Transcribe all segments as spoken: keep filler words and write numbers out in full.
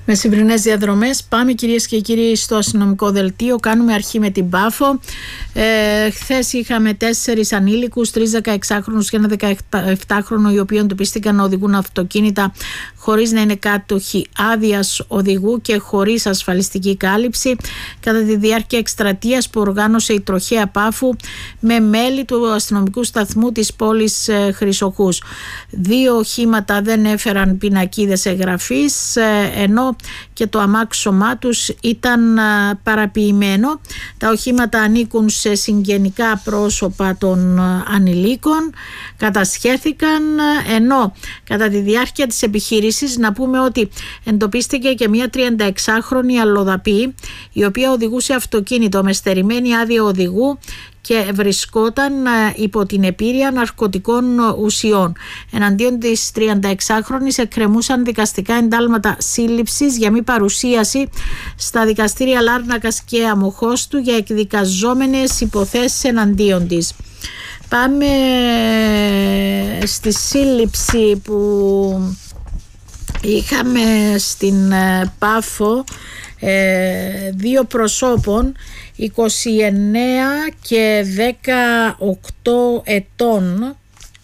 Μεσημβρινές διαδρομές. Πάμε κυρίες και κύριοι στο αστυνομικό δελτίο. Κάνουμε αρχή με την Πάφο. Ε, χθες είχαμε τέσσερις ανήλικους, τρεις δεκαεξάχρονους και ένα δεκαεπτάχρονο, οι οποίοι εντοπίστηκαν να οδηγούν αυτοκίνητα χωρίς να είναι κάτοχοι άδειας οδηγού και χωρίς ασφαλιστική κάλυψη κατά τη διάρκεια εκστρατείας που οργάνωσε η Τροχέα Πάφου με μέλη του αστυνομικού σταθμού της πόλης Χρυσοχούς. Δύο οχήματα δεν έφεραν πινακίδες εγγραφής, ενώ και το αμάξωμά τους ήταν παραποιημένο. Τα οχήματα ανήκουν σε συγγενικά πρόσωπα των ανηλίκων, κατασχέθηκαν, ενώ κατά τη διάρκεια της επιχείρησης να πούμε ότι εντοπίστηκε και μια τριανταεξάχρονη αλλοδαπή, η οποία οδηγούσε αυτοκίνητο με στερημένη άδεια οδηγού και βρισκόταν υπό την επίρρεια ναρκωτικών ουσιών. Εναντίον της τριανταεξάχρονης εκκρεμούσαν δικαστικά εντάλματα σύλληψης για μη παρουσίαση στα δικαστήρια Λάρνακας και Αμοχώστου για εκδικαζόμενες υποθέσεις εναντίον της. Πάμε στη σύλληψη που είχαμε στην Πάφο ε, δύο προσώπων είκοσι εννέα και δεκαοκτώ ετών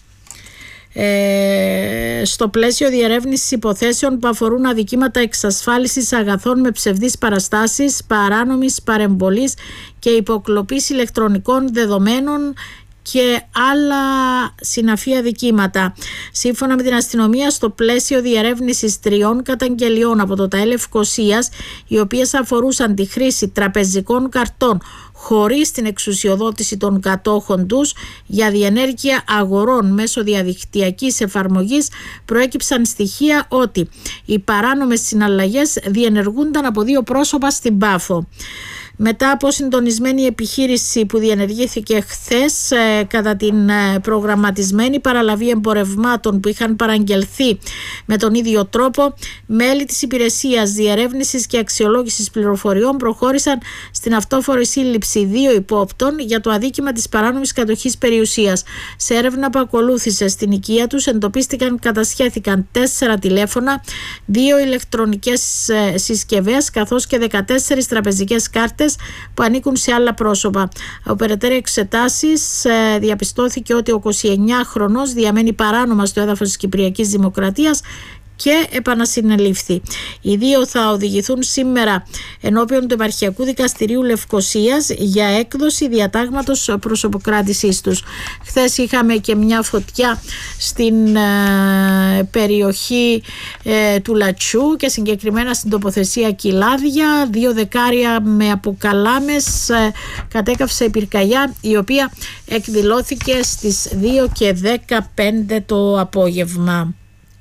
ε, στο πλαίσιο διερεύνησης υποθέσεων που αφορούν αδικήματα εξασφάλισης αγαθών με ψευδείς παραστάσεις, παράνομης παρεμβολής και υποκλοπής ηλεκτρονικών δεδομένων και άλλα συναφή αδικήματα. Σύμφωνα με την αστυνομία, στο πλαίσιο διερεύνησης τριών καταγγελιών από το ΤΑΕ Λευκωσίας, οι οποίες αφορούσαν τη χρήση τραπεζικών καρτών χωρίς την εξουσιοδότηση των κατόχων τους για διενέργεια αγορών μέσω διαδικτυακής εφαρμογής, προέκυψαν στοιχεία ότι οι παράνομες συναλλαγές διενεργούνταν από δύο πρόσωπα στην Πάφο. Μετά από συντονισμένη επιχείρηση που διενεργήθηκε χθες ε, κατά την ε, προγραμματισμένη παραλαβή εμπορευμάτων που είχαν παραγγελθεί με τον ίδιο τρόπο, μέλη της Υπηρεσίας Διερεύνησης και Αξιολόγησης Πληροφοριών προχώρησαν στην αυτόφορη σύλληψη δύο υπόπτων για το αδίκημα της παράνομης κατοχής περιουσίας. Σε έρευνα που ακολούθησε στην οικία τους εντοπίστηκαν, κατασχέθηκαν τέσσερα τηλέφωνα, δύο ηλεκτρονικές ε, συσκευές καθώς και δεκατέσσερις τραπεζικές κάρτες που ανήκουν σε άλλα πρόσωπα. Από περαιτέρω εξετάσεις ε, διαπιστώθηκε ότι ο εικοσιεννιάχρονος διαμένει παράνομα στο έδαφος της Κυπριακής Δημοκρατίας και επανασυνελήφθη. Οι δύο θα οδηγηθούν σήμερα ενώπιον του Επαρχιακού Δικαστηρίου Λευκωσίας για έκδοση διατάγματος προσωποκράτησής τους. Χθες είχαμε και μια φωτιά στην ε, περιοχή ε, του Λατσιού και συγκεκριμένα στην τοποθεσία Κιλάδια. Δύο δεκάρια με αποκαλάμες ε, κατέκαυσε η πυρκαγιά, η οποία εκδηλώθηκε στις δύο και δεκαπέντε το απόγευμα.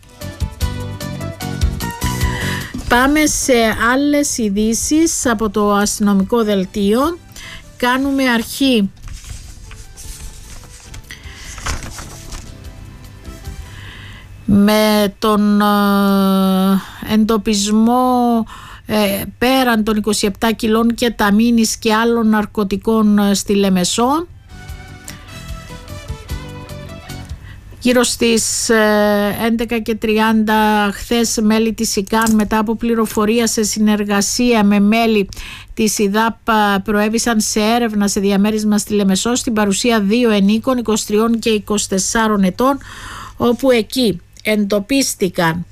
Πάμε σε άλλες ειδήσεις από το αστυνομικό δελτίο. Κάνουμε αρχή με τον εντοπισμό ε, πέραν των είκοσι επτά κιλών κεταμίνης και άλλων ναρκωτικών στη Λεμεσό. Γύρω στις έντεκα και τριάντα χθες μέλη της ΙΚΑΝ, μετά από πληροφορία σε συνεργασία με μέλη της ΙΔΑΠ, προέβησαν σε έρευνα σε διαμέρισμα στη Λεμεσό στην παρουσία δύο ενίκων είκοσι τρία και είκοσι τέσσερα ετών, όπου εκεί εντοπίστηκαν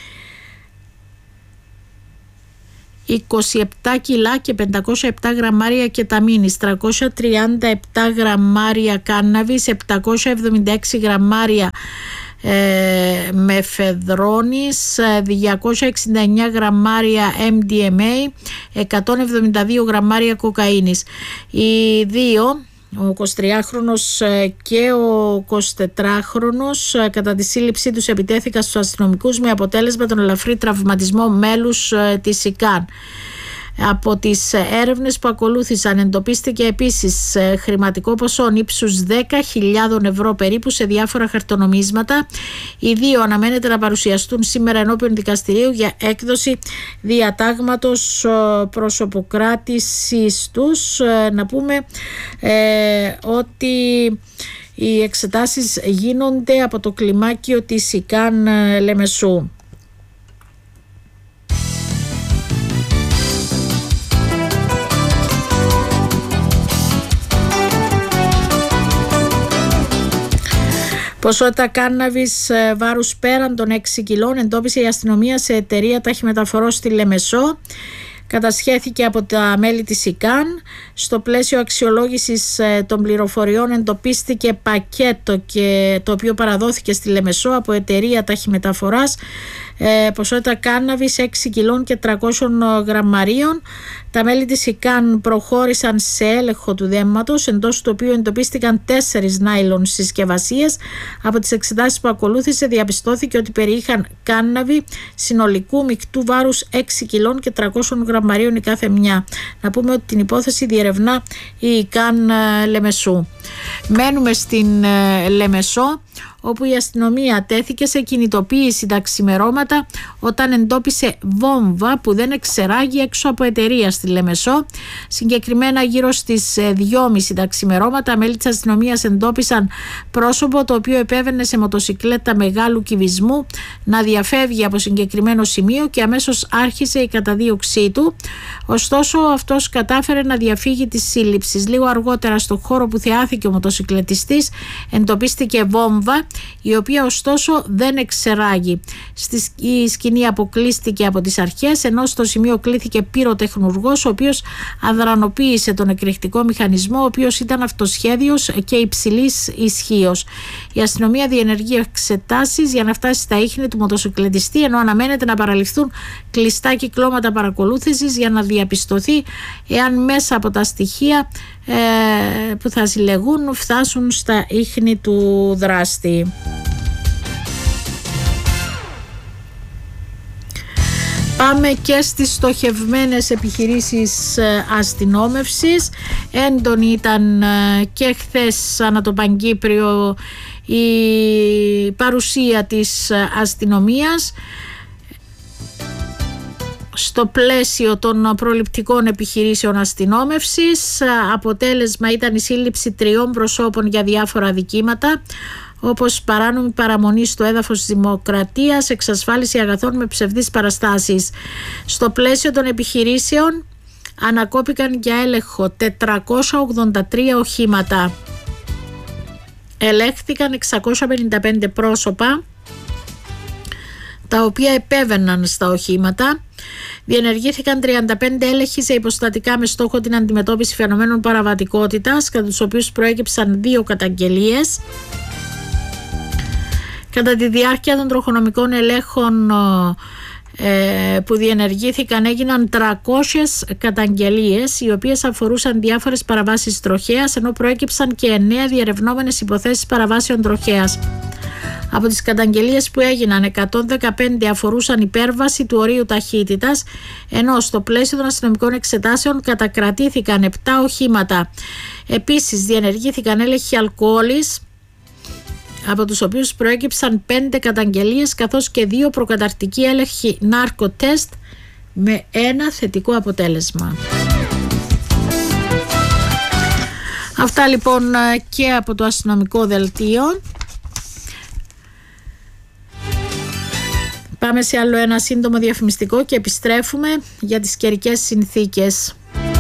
είκοσι επτά κιλά και πεντακόσια επτά γραμμάρια κεταμίνης, τριακόσια τριάντα επτά γραμμάρια κάναβης, επτακόσια εβδομήντα έξι γραμμάρια ε, μεφεδρόνης, διακόσια εξήντα εννιά γραμμάρια εμ ντι εμ έι, εκατόν εβδομήντα δύο γραμμάρια κοκαίνης. Οι δύο, ο εικοσιτριάχρονος και ο εικοσιτετράχρονος, κατά τη σύλληψή τους επιτέθηκαν στους αστυνομικούς με αποτέλεσμα τον ελαφρύ τραυματισμό μέλους της ΙΚΑΝ. Από τις έρευνες που ακολούθησαν εντοπίστηκε επίσης χρηματικό ποσό ύψους δέκα χιλιάδες ευρώ περίπου σε διάφορα χαρτονομίσματα. Οι δύο αναμένεται να παρουσιαστούν σήμερα ενώπιον δικαστηρίου για έκδοση διατάγματος προσωποκράτησης τους. Να πούμε ε, ότι οι εξετάσεις γίνονται από το κλιμάκιο της ΙΚΑΝ Λεμεσού. Ποσότητα κάναβης βάρους πέραν των έξι κιλών εντόπισε η αστυνομία σε εταιρεία ταχυμεταφορών στη Λεμεσό. Κατασχέθηκε από τα μέλη της ΙΚΑΝ. Στο πλαίσιο αξιολόγησης των πληροφοριών εντοπίστηκε πακέτο και το οποίο παραδόθηκε στη Λεμεσό από εταιρεία ταχυμεταφοράς, ε, ποσότητα κάναβης έξι κιλών και τριακόσιων γραμμαρίων. Τα μέλη της ΙΚΑΝ προχώρησαν σε έλεγχο του δέμματος, εντός του οποίου εντοπίστηκαν τέσσερις νάιλον συσκευασίες. Από τις εξετάσεις που ακολούθησε διαπιστώθηκε ότι περιείχαν κάναβη συνολικού μεικτού βάρους έξι κιλών και τριακόσιων γραμμαρίων η κάθε μια. Να πούμε ότι την υπόθεση διερευνά η ΙΚΑΝ Λεμεσού. Μένουμε στην Λεμεσό, όπου η αστυνομία τέθηκε σε κινητοποίηση τα ξημερώματα όταν εντόπισε βόμβα που δεν εξεράγει έξω από εταιρεία στη Λεμεσό. Συγκεκριμένα γύρω στις δυόμιση τα ξημερώματα, μέλη της αστυνομίας εντόπισαν πρόσωπο το οποίο επέβαινε σε μοτοσικλέτα μεγάλου κυβισμού να διαφεύγει από συγκεκριμένο σημείο και αμέσως άρχισε η καταδίωξή του. Ωστόσο αυτός κατάφερε να διαφύγει της σύλληψης. Λίγο αργότερα στο χώρο που θεάθηκε ο μοτοσικλετιστής εντοπίστηκε βόμβα, η οποία ωστόσο δεν εξεράγει. Η σκηνή αποκλείστηκε από τις αρχές, ενώ στο σημείο κλήθηκε πυροτεχνουργός, ο οποίος αδρανοποίησε τον εκρηκτικό μηχανισμό, ο οποίος ήταν αυτοσχέδιος και υψηλής ισχύος. Η αστυνομία διενεργεί εξετάσεις για να φτάσει στα ίχνη του μοτοσικλετιστή, ενώ αναμένεται να παραληφθούν κλειστά κυκλώματα παρακολούθησης για να διαπιστωθεί εάν μέσα από τα στοιχεία ε, που θα συλλεγούν φτάσουν στα ίχνη του δράστη. Πάμε και στις στοχευμένες επιχειρήσεις αστυνόμευσης. Έντονη ήταν και χθες ανά το Παγκύπριο η παρουσία της αστυνομίας στο πλαίσιο των προληπτικών επιχειρήσεων αστυνόμευσης. Αποτέλεσμα ήταν η σύλληψη τριών προσώπων για διάφορα αδικήματα, όπως παράνομη παραμονή στο έδαφος της Δημοκρατίας, εξασφάλιση αγαθών με ψευδείς παραστάσεις. Στο πλαίσιο των επιχειρήσεων ανακόπηκαν για έλεγχο τετρακόσια ογδόντα τρία οχήματα. Ελέγχθηκαν εξακόσια πενήντα πέντε πρόσωπα, τα οποία επέβαιναν στα οχήματα. Διενεργήθηκαν τριάντα πέντε έλεγχοι σε υποστατικά με στόχο την αντιμετώπιση φαινομένων παραβατικότητας, κατά τους οποίους προέκυψαν δύο καταγγελίες. Κατά τη διάρκεια των τροχονομικών ελέγχων ε, που διενεργήθηκαν έγιναν τριακόσιες καταγγελίες, οι οποίες αφορούσαν διάφορες παραβάσεις τροχέας, ενώ προέκυψαν και εννέα διερευνόμενες υποθέσεις παραβάσεων τροχέας. Από τις καταγγελίες που έγιναν, εκατόν δεκαπέντε αφορούσαν υπέρβαση του ορίου ταχύτητας, ενώ στο πλαίσιο των αστυνομικών εξετάσεων κατακρατήθηκαν επτά οχήματα. Επίσης διενεργήθηκαν έλεγχοι αλκοόλης, από τους οποίους προέκυψαν πέντε καταγγελίες, καθώς και δύο προκαταρκτικοί έλεγχοι νάρκο-τεστ με ένα θετικό αποτέλεσμα. Αυτά λοιπόν και από το αστυνομικό δελτίο. Πάμε σε άλλο ένα σύντομο διαφημιστικό και επιστρέφουμε για τις καιρικές συνθήκες.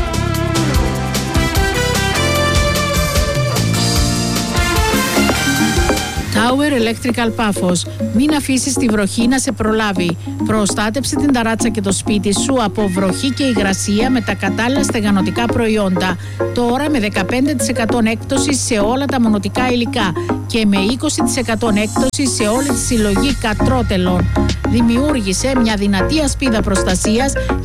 Tower Electrical Πάφος. Μην αφήσεις τη βροχή να σε προλάβει. Προστάτεψε την ταράτσα και το σπίτι σου από βροχή και υγρασία με τα κατάλληλα στεγανοτικά προϊόντα. Τώρα με δεκαπέντε τοις εκατό έκπτωση σε όλα τα μονοτικά υλικά και με είκοσι τοις εκατό έκπτωση σε όλη τη συλλογή κατρότελων. Δημιούργησε μια δυνατή ασπίδα προστασίας